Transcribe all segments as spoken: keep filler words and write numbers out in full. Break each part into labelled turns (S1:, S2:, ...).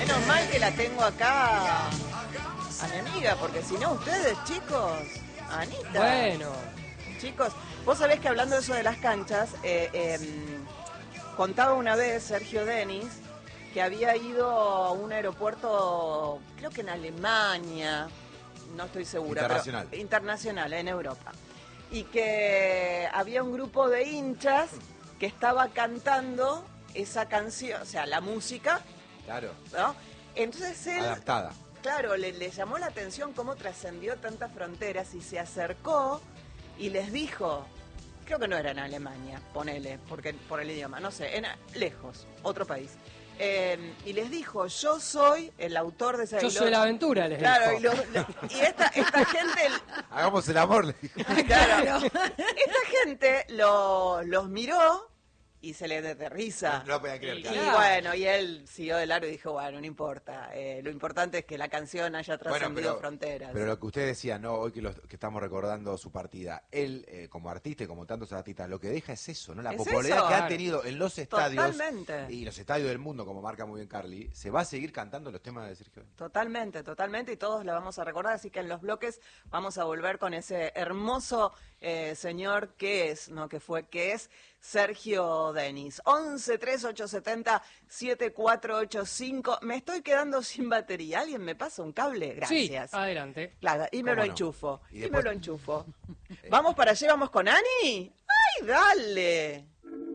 S1: Menos mal que la tengo acá a mi amiga, porque si no, ustedes, chicos, Anita.
S2: Bueno.
S1: Chicos, vos sabés que hablando de eso de las canchas, eh, eh, contaba una vez Sergio Denis que había ido a un aeropuerto, creo que en Alemania, no estoy segura.
S3: Internacional.
S1: Pero, internacional, en Europa. Y que había un grupo de hinchas que estaba cantando esa canción, o sea, la música.
S3: Claro.
S1: ¿No? Entonces él...
S3: Adaptada.
S1: Claro, le, le llamó la atención cómo trascendió tantas fronteras y se acercó y les dijo, creo que no era en Alemania, ponele, porque por el idioma, no sé, en, lejos, otro país. Eh, y les dijo, yo soy el autor de esa...
S2: Yo soy la aventura, les
S1: claro,
S2: dijo.
S1: Y, lo, lo, y esta, esta gente...
S3: Hagamos el amor, le dijo.
S1: Claro, esta gente lo, los miró y se le de risa.
S3: No, no podía creer,
S1: y,
S3: claro.
S1: y bueno, y él siguió de largo y dijo, bueno, no importa. Eh, lo importante es que la canción haya trascendido
S3: Bueno, pero,
S1: fronteras.
S3: Pero lo que usted decía, ¿no? Hoy que, los, que estamos recordando su partida, él, eh, como artista y como tantos artistas, lo que deja es eso, ¿no? La
S1: ¿Es
S3: popularidad
S1: eso?
S3: que ha tenido en los estadios.
S1: Totalmente.
S3: Y los estadios del mundo, como marca muy bien Carly, se va a seguir cantando los temas de Sergio.
S1: Totalmente, totalmente, y todos la vamos a recordar, así que en los bloques vamos a volver con ese hermoso eh, señor que es, no que fue, que es Sergio Denis. once tres ocho siete cero siete cuatro ocho cinco. Me estoy quedando sin batería. ¿Alguien me pasa un cable? Gracias.
S2: Sí, adelante.
S1: Claro, y me lo
S3: no?
S1: enchufo.
S3: Y
S1: Y,
S3: después-
S1: me lo enchufo. ¿Vamos para allá? ¿Vamos con Ani? ¡Ay, dale!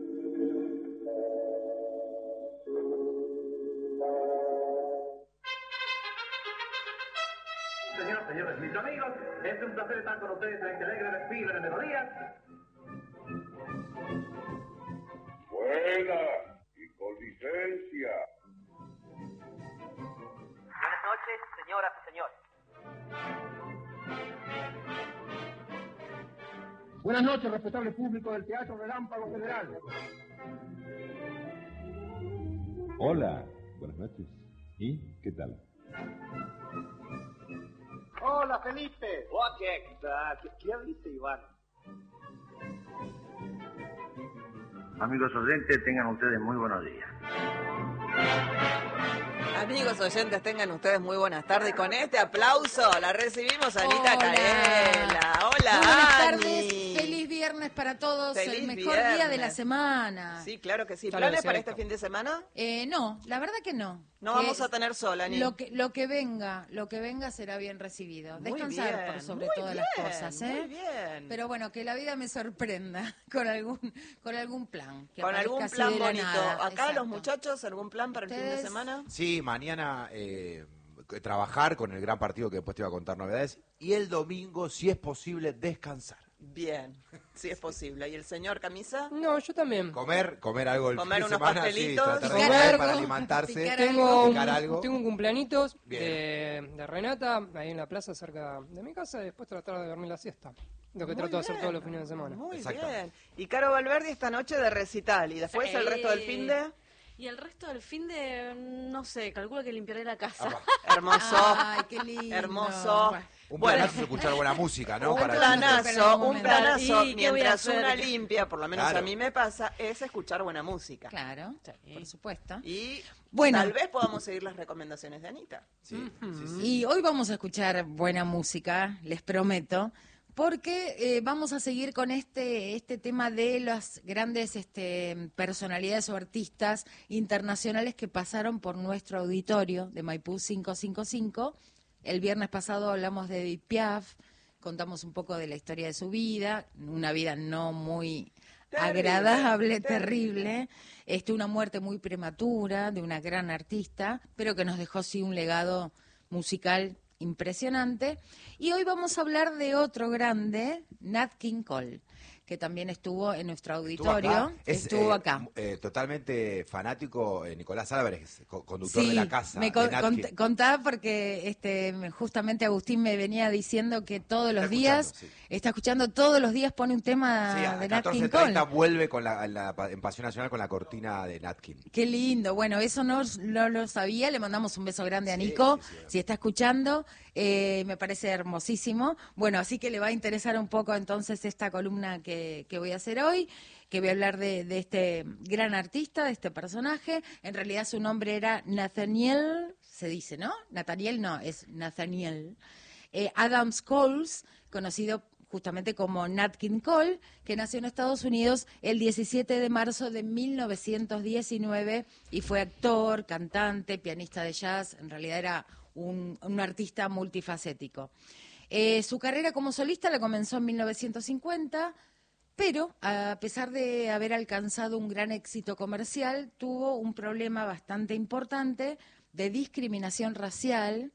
S4: Señoras, señores, mis amigos, es un placer estar con ustedes en este alegre desfile de melodías.
S5: Buena y con licencia.
S4: Buenas noches, señoras y señores. Buenas noches, respetable público del Teatro Relámpago Federal.
S6: Hola, buenas noches. ¿Y qué tal?
S4: Hola, Felipe. Oh, ¿qué tal? ¿Qué, qué aviste, Iván?
S7: Amigos oyentes, tengan ustedes muy buenos días.
S1: Amigos oyentes, tengan ustedes muy buenas tardes. Y con este aplauso la recibimos a Anita
S8: Hola.
S1: Carela. Hola,
S8: Muy buenas
S1: Ani.
S8: tardes, feliz viernes para todos,
S1: Feliz
S8: el mejor
S1: viernes.
S8: día de la semana.
S1: Sí, claro que sí.
S2: Claro,
S1: ¿Planes
S2: es
S1: para
S2: cierto.
S1: este fin de semana?
S8: Eh, no, la verdad que no.
S1: No
S8: Que
S1: vamos a tener sol, Ani.
S8: Lo que, lo que venga, lo que venga será bien recibido.
S1: Muy
S8: Descansar
S1: bien,
S8: por sobre
S1: muy
S8: todas
S1: bien,
S8: las cosas, ¿eh?
S1: muy bien.
S8: Pero bueno, que la vida me sorprenda con algún con algún plan. Que
S1: Con algún
S8: aparezca
S1: plan
S8: así de la
S1: bonito.
S8: nada.
S1: Acá
S8: Exacto.
S1: los muchachos, ¿algún plan para el fin de
S8: Ustedes-
S1: semana?
S3: Sí, mañana eh, trabajar con el gran partido que después te iba a contar novedades. Y el domingo, si es posible, descansar.
S1: Bien, si es posible. ¿Y el señor Camisa?
S2: No, yo también.
S3: Comer, comer algo el
S1: Comer
S3: fin de
S1: unos
S3: semana,
S1: pastelitos.
S3: sí, tratar de
S8: Picar
S3: comer
S8: algo,
S3: para alimentarse.
S8: picar
S2: Tengo un,
S3: picar algo.
S2: tengo un cumpleaños
S3: Bien.
S2: de, de Renata ahí en la plaza cerca de mi casa y después tratar de dormir la siesta. Lo que
S1: Muy
S2: trato de hacer
S1: bien,
S2: todos los fines de semana.
S1: Muy
S3: Exactamente.
S1: bien. Y Caro Valverde esta noche de recital. ¿Y después
S9: Sí.
S1: el resto del fin de?
S9: Y el resto del fin de, no sé, calculo que limpiaré la casa.
S3: Apa.
S1: Hermoso.
S8: Ay, qué lindo.
S1: Hermoso.
S8: Bueno.
S3: Un
S1: Bueno.
S3: planazo es escuchar buena música, ¿no?
S1: Un
S3: Para
S1: planazo,
S8: Pero
S1: un
S8: momento.
S1: planazo,
S9: ¿Y qué voy a
S1: mientras
S9: hacer?
S1: una limpia, por lo menos
S3: Claro.
S1: a mí me pasa, es escuchar buena música.
S8: Claro, por supuesto.
S1: Y
S8: Bueno.
S1: tal vez podamos seguir las recomendaciones de Anita.
S3: Sí, sí, sí.
S8: Y hoy vamos a escuchar buena música, les prometo, porque eh, vamos a seguir con este este tema de las grandes este, personalidades o artistas internacionales que pasaron por nuestro auditorio de Maipú quinientos cincuenta y cinco. El viernes pasado hablamos de Edith Piaf, contamos un poco de la historia de su vida, una vida no muy
S1: Terrible,
S8: agradable,
S1: terrible.
S8: terrible. Este, una muerte muy prematura de una gran artista, pero que nos dejó sí un legado musical impresionante. Y hoy vamos a hablar de otro grande, Nat King Cole, que también estuvo en nuestro auditorio.
S3: Es,
S8: Estuvo
S3: eh,
S8: acá.
S3: eh, totalmente fanático eh, Nicolás Álvarez, co- conductor
S8: Sí,
S3: de la casa.
S8: me
S3: de
S8: con-
S3: Nat
S8: cont-
S3: King.
S8: contaba porque este me- justamente Agustín me venía diciendo que todos los
S3: Está
S8: días
S3: escuchando, sí.
S8: está escuchando todos los días pone un tema
S3: Sí, a
S8: de Nat King
S3: catorce
S8: Cole.
S3: treinta vuelve con la, la- en Pasión Nacional con la cortina de Nat King.
S8: Qué lindo. Bueno, eso no, no lo sabía. Le mandamos un beso grande a
S3: Sí,
S8: Nico,
S3: sí, sí,
S8: si está escuchando. Eh, me parece hermosísimo. Bueno, así que le va a interesar un poco entonces esta columna que, que voy a hacer hoy, que voy a hablar de, de este gran artista, de este personaje. En realidad su nombre era Nathaniel se dice, ¿no? Nathaniel no, es Nathaniel. Eh, Adams Coles, conocido justamente como Nat King Cole, que nació en Estados Unidos el diecisiete de marzo de mil novecientos diecinueve y fue actor, cantante, pianista de jazz, en realidad era un, un artista multifacético. Eh, su carrera como solista la comenzó en mil novecientos cincuenta, pero a pesar de haber alcanzado un gran éxito comercial, tuvo un problema bastante importante de discriminación racial.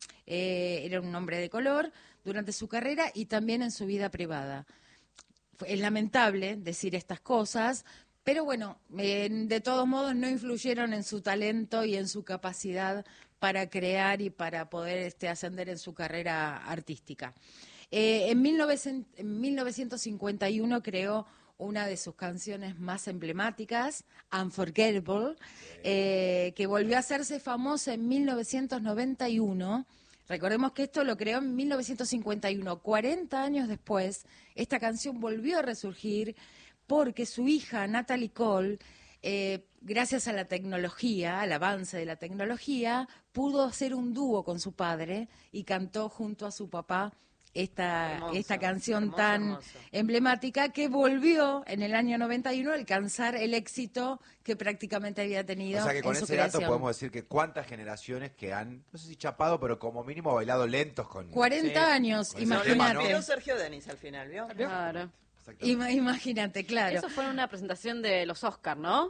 S8: Eh, era un hombre de color durante su carrera y también en su vida privada. Es lamentable decir estas cosas, pero bueno, eh, de todos modos no influyeron en su talento y en su capacidad para crear y para poder este, ascender en su carrera artística. Eh, en, mil novecientos, en mil novecientos cincuenta y uno creó una de sus canciones más emblemáticas, Unforgettable, eh, que volvió a hacerse famosa en mil novecientos noventa y uno. Recordemos que esto lo creó en mil novecientos cincuenta y uno. cuarenta años después, esta canción volvió a resurgir porque su hija, Natalie Cole, eh, gracias a la tecnología, al avance de la tecnología, pudo hacer un dúo con su padre y cantó junto a su papá esta,
S1: Hermoso,
S8: esta canción
S1: hermoso,
S8: tan
S1: hermoso.
S8: emblemática que volvió en el año noventa y uno a alcanzar el éxito que prácticamente había tenido
S3: O sea que con
S8: en su
S3: ese dato
S8: creación.
S3: podemos decir que cuántas generaciones que han, no sé si chapado, pero como mínimo bailado lentos con...
S8: cuarenta
S3: Sí.
S8: años,
S3: Con ese tema,
S8: imagínate.
S3: ¿no?
S1: Vio Sergio Denis al final, ¿vio?
S9: Claro.
S3: Exacto.
S8: Ima- imagínate, claro.
S9: Eso fue en una presentación de los Oscar, ¿no?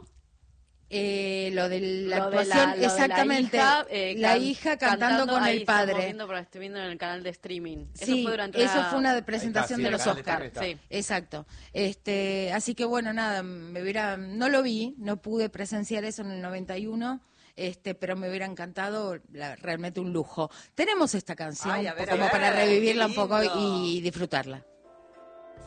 S8: Eh, lo de la
S9: Lo de
S8: actuación,
S9: lo de
S8: exactamente,
S9: La
S8: la
S9: hija,
S8: hija,
S9: eh, can-
S8: cantando, con
S9: ahí
S8: el
S9: estamos
S8: padre.
S9: Viendo, pero estoy viendo en el canal de streaming. Eso
S8: Sí,
S9: fue durante
S8: eso
S9: una...
S8: fue una de presentación
S3: sí,
S8: de
S3: el
S8: los
S3: canal de
S8: Oscars.
S3: streaming
S9: Sí.
S8: Exacto. Este, así que bueno, nada, me hubiera, no lo vi, no pude presenciar eso en el noventa y uno, este, pero me hubiera encantado, la- realmente un lujo. Tenemos esta canción
S1: Ay, a ver, a
S8: como
S1: ver,
S8: para revivirla
S1: qué
S8: un poco
S1: lindo.
S8: y disfrutarla.